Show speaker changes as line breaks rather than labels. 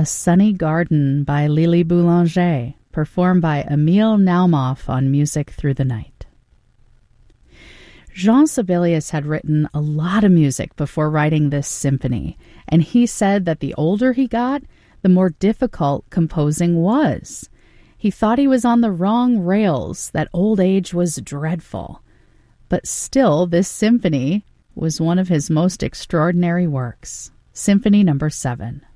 A Sunny Garden by Lily Boulanger, performed by Emil Naumoff on Music Through the Night. Jean Sibelius had written a lot of music before writing this symphony, and he said that the older he got, the more difficult composing was. He thought he was on the wrong rails, that old age was dreadful. But still, this symphony was one of his most extraordinary works. Symphony No. 7.